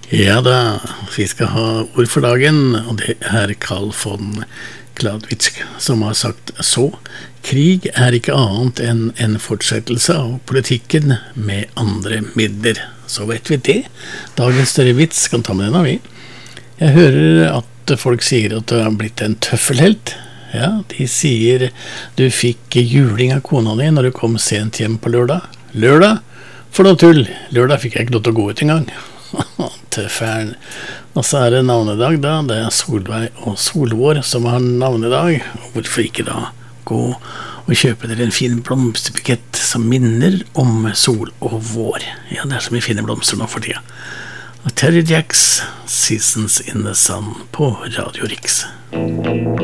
Ja da, vi skal ha ord for dagen, og det Karl von Clausewitz som har sagt så. Krig ikke annet enn en fortsettelse av politikken med andre midler. Så vet vi det. Dagens større vits kan ta med den av vi. Jeg hører at folk sier at du har blitt en tøffelhelt. Ja, de sier du fikk juling av kona di når du kom sent hjem på lørdag. Lørdag? For noe tull. Lørdag fikk jeg ikke lov til å gå ut en gang. Tøfferen. Og så det navnedag da. Det Solveig og Solvår som har navnedag. Og hvorfor ikke da gå og kjøpe dere en fin blomsterbukett som minner om sol og vår. Ja, det så mye fine blomster nå for tida. Og Terry Jacks Seasons in the Sun på Radio Riks.